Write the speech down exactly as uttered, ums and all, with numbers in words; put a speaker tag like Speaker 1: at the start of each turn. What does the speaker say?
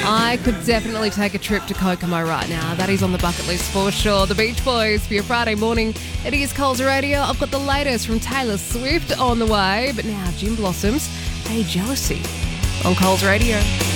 Speaker 1: I could definitely take a trip to Kokomo right now. That is on the bucket list for sure. The Beach Boys for your Friday morning. It is Coles Radio. I've got the latest from Taylor Swift on the way. But now, Gin Blossoms, Hey Jealousy on Coles Radio.